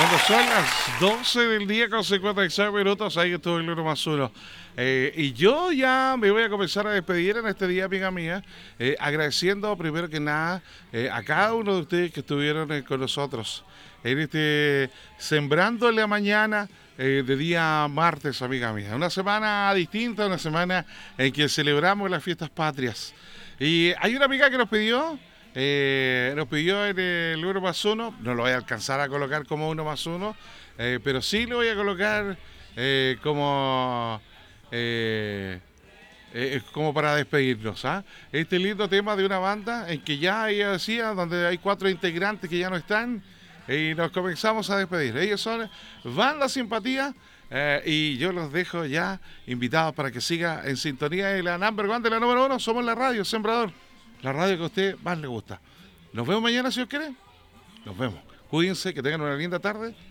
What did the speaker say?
Cuando son las 12 del día con 56 minutos, ahí estuvo el 1+1. Y yo ya me voy a comenzar a despedir en este día, amiga mía, agradeciendo primero que nada a cada uno de ustedes que estuvieron con nosotros en este Sembrando la Mañana de día martes, amiga mía. Una semana distinta, una semana en que celebramos las fiestas patrias. Y hay una amiga que nos pidió en el 1+1, no lo voy a alcanzar a colocar como 1+1, pero sí lo voy a colocar como como para despedirnos, ¿ah? Este lindo tema de una banda en que ya ella decía, donde hay 4 integrantes que ya no están, y nos comenzamos a despedir. Ellos son Banda Simpatía, y yo los dejo ya invitados para que siga en sintonía de la number one, de la número 1. Somos la radio Sembrador, la radio que a usted más le gusta. Nos vemos mañana si Dios quiere. Nos vemos. Cuídense, que tengan una linda tarde.